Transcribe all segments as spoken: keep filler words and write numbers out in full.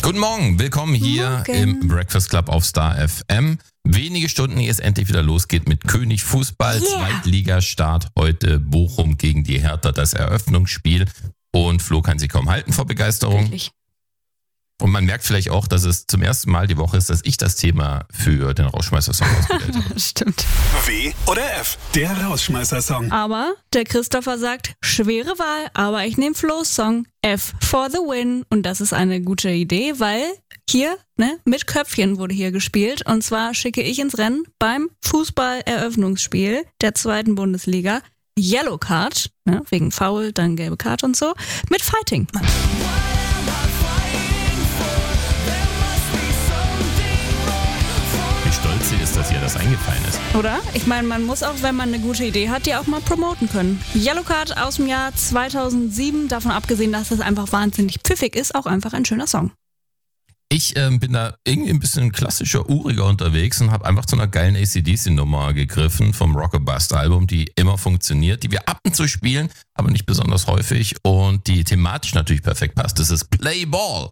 Guten Morgen, willkommen hier Morgen. im Breakfast Club auf Star F M. Wenige Stunden, ehe es endlich wieder losgeht mit König Fußball. Yeah. Zweitligastart heute Bochum gegen die Hertha, das Eröffnungsspiel. Und Flo kann sich kaum halten vor Begeisterung. Wirklich. Und man merkt vielleicht auch, dass es zum ersten Mal die Woche ist, dass ich das Thema für den Rausschmeißer-Song ausgewählt habe. Stimmt. W oder F, der Rausschmeißer-Song. Aber der Christopher sagt, schwere Wahl, aber ich nehme Flo's Song F for the win. Und das ist eine gute Idee, weil hier, ne, mit Köpfchen wurde hier gespielt. Und zwar schicke ich ins Rennen beim Fußball-Eröffnungsspiel der zweiten Bundesliga Yellow Card, ne, wegen Foul, dann gelbe Karte und so, mit Fighting. Wie stolz sie ist, dass ihr das eingefallen ist. Oder? Ich meine, man muss auch, wenn man eine gute Idee hat, die auch mal promoten können. Yellow Card aus dem Jahr zweitausendsieben, davon abgesehen, dass das einfach wahnsinnig pfiffig ist, auch einfach ein schöner Song. Ich ähm, bin da irgendwie ein bisschen klassischer, uriger unterwegs und habe einfach zu einer geilen A C D C-Nummer gegriffen vom Rock or Bust Album, die immer funktioniert, die wir ab und zu spielen, aber nicht besonders häufig und die thematisch natürlich perfekt passt. Das ist Play Ball.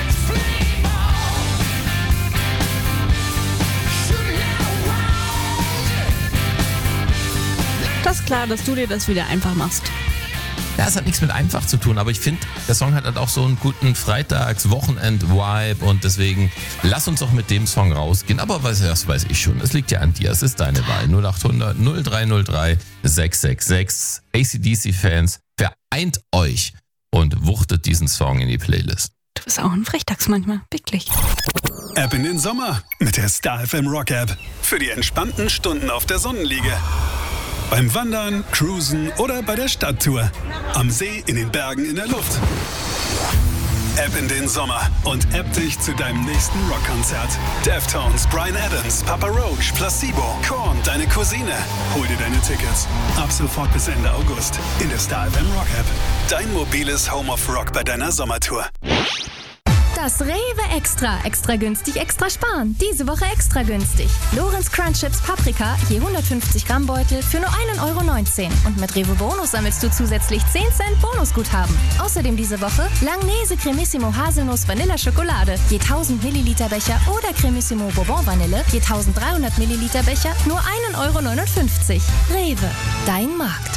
Das ist klar, dass du dir das wieder einfach machst. Ja, es hat nichts mit einfach zu tun, aber ich finde, der Song hat halt auch so einen guten Freitags-Wochenend-Vibe und deswegen lass uns doch mit dem Song rausgehen. Aber was, das weiß ich schon, es liegt ja an dir, es ist deine Wahl. null acht hundert null drei null drei sechs sechs sechs. A C D C-Fans, vereint euch und wuchtet diesen Song in die Playlist. Du bist auch ein Frechdachs manchmal, wirklich. Ab in den Sommer mit der Star F M Rock App. Für die entspannten Stunden auf der Sonnenliege. Beim Wandern, Cruisen oder bei der Stadttour. Am See, in den Bergen, in der Luft. App in den Sommer und app dich zu deinem nächsten Rockkonzert. Deftones, Bryan Adams, Papa Roach, Placebo, Korn, deine Cousine. Hol dir deine Tickets. Ab sofort bis Ende August in der Star F M Rock App. Dein mobiles Home of Rock bei deiner Sommertour. Das Rewe Extra. Extra günstig, extra sparen. Diese Woche extra günstig. Lorenz Crunch Chips Paprika, je hundertfünfzig Gramm Beutel für nur ein Euro neunzehn. Und mit Rewe Bonus sammelst du zusätzlich zehn Cent Bonusguthaben. Außerdem diese Woche Langnese Cremissimo Haselnuss Vanilla Schokolade, je tausend Milliliter Becher oder Cremissimo Bourbon Vanille, je dreizehnhundert Milliliter Becher, nur ein Euro neunundfünfzig. Rewe, dein Markt.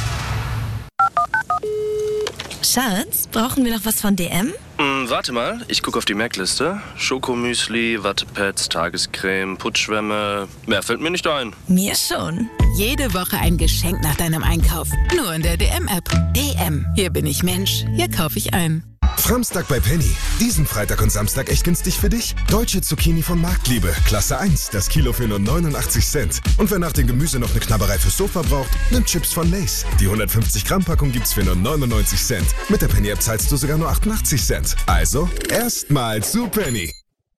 Schatz, brauchen wir noch was von D M? Hm, warte mal, ich gucke auf die Merkliste. Schokomüsli, Wattepads, Tagescreme, Putschwämme. Mehr fällt mir nicht ein. Mir schon. Jede Woche ein Geschenk nach deinem Einkauf. Nur in der D M-App. D M. Hier bin ich Mensch. Hier kaufe ich ein. Framstag bei Penny. Diesen Freitag und Samstag echt günstig für dich? Deutsche Zucchini von Marktliebe. Klasse eins. Das Kilo für nur neunundachtzig Cent. Und wer nach dem Gemüse noch eine Knabberei fürs Sofa braucht, nimmt Chips von Lay's. Die hundertfünfzig Gramm Packung gibt's für nur neunundneunzig Cent. Mit der Penny-App zahlst du sogar nur achtundachtzig Cent. Also, erstmal zu Penny.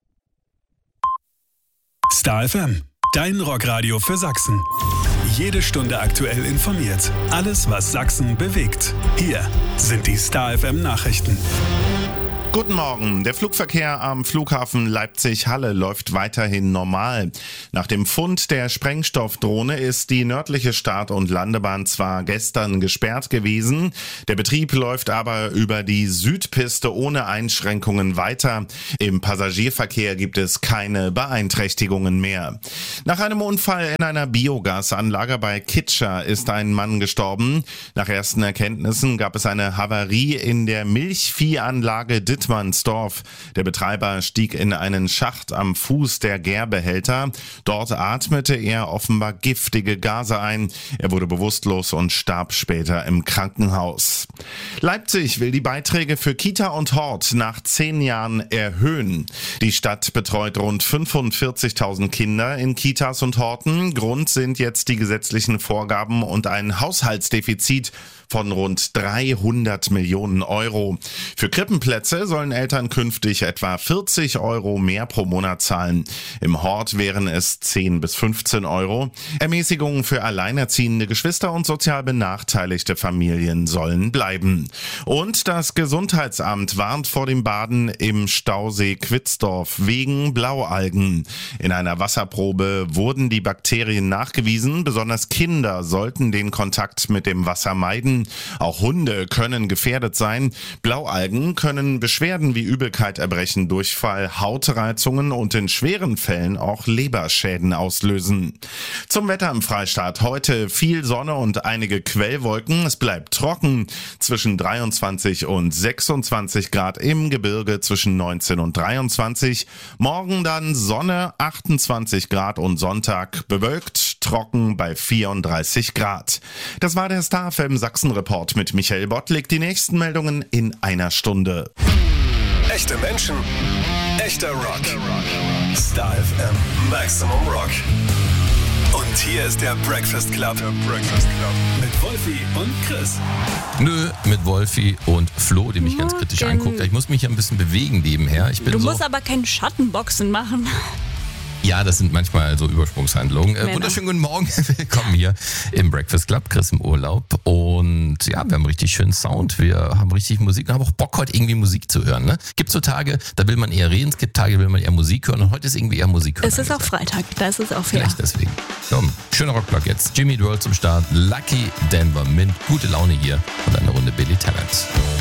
Star F M, dein Rockradio für Sachsen. Jede Stunde aktuell informiert. Alles, was Sachsen bewegt. Hier sind die Star F M Nachrichten. Guten Morgen. Der Flugverkehr am Flughafen Leipzig-Halle läuft weiterhin normal. Nach dem Fund der Sprengstoffdrohne ist die nördliche Start- und Landebahn zwar gestern gesperrt gewesen, der Betrieb läuft aber über die Südpiste ohne Einschränkungen weiter. Im Passagierverkehr gibt es keine Beeinträchtigungen mehr. Nach einem Unfall in einer Biogasanlage bei Kitscher ist ein Mann gestorben. Nach ersten Erkenntnissen gab es eine Havarie in der Milchviehanlage Dittmannsdorf. Der Betreiber stieg in einen Schacht am Fuß der Gärbehälter. Dort atmete er offenbar giftige Gase ein. Er wurde bewusstlos und starb später im Krankenhaus. Leipzig will die Beiträge für Kita und Hort nach zehn Jahren erhöhen. Die Stadt betreut rund fünfundvierzigtausend Kinder in Kitas und Horten. Grund sind jetzt die gesetzlichen Vorgaben und ein Haushaltsdefizit von rund dreihundert Millionen Euro. Für Krippenplätze sollen Eltern künftig etwa vierzig Euro mehr pro Monat zahlen. Im Hort wären es zehn bis fünfzehn Euro. Ermäßigungen für alleinerziehende Geschwister und sozial benachteiligte Familien sollen bleiben. Und das Gesundheitsamt warnt vor dem Baden im Stausee Quitzdorf wegen Blaualgen. In einer Wasserprobe wurden die Bakterien nachgewiesen. Besonders Kinder sollten den Kontakt mit dem Wasser meiden. Auch Hunde können gefährdet sein. Blaualgen können beschwerlich Beschwerden wie Übelkeit, Erbrechen, Durchfall, Hautreizungen und in schweren Fällen auch Leberschäden auslösen. Zum Wetter im Freistaat. Heute viel Sonne und einige Quellwolken. Es bleibt trocken. Zwischen dreiundzwanzig und sechsundzwanzig Grad im Gebirge, zwischen neunzehn und dreiundzwanzig. Morgen dann Sonne, achtundzwanzig Grad und Sonntag bewölkt, trocken bei vierunddreißig Grad. Das war der Star F M Sachsen-Report mit Michael Bottlik. Die nächsten Meldungen in einer Stunde. Echte Menschen, echter Rock. Star F M Maximum Rock. Und hier ist der Breakfast Club. Der Breakfast Club. Mit Wolfi und Chris. Nö, mit Wolfi und Flo, die mich ganz kritisch anguckt. Ich muss mich ja ein bisschen bewegen nebenher. Ich bin du so musst aber kein Schattenboxen machen. Ja, das sind manchmal so Übersprungshandlungen. Äh, wunderschönen guten Morgen. Willkommen hier im Breakfast Club. Chris im Urlaub. Und ja, wir haben richtig schönen Sound. Wir haben richtig Musik und haben auch Bock, heute irgendwie Musik zu hören. Ne? Gibt so Tage, da will man eher reden. Es gibt Tage, da will man eher Musik hören. Und heute ist irgendwie eher Musik hören. Es ist auch Freitag. Da ist es auch fair. Vielleicht deswegen. So, schöner Rockblock jetzt. Jimmy Eat World zum Start. Lucky Denver mit gute Laune hier. Und eine Runde Billy Talent.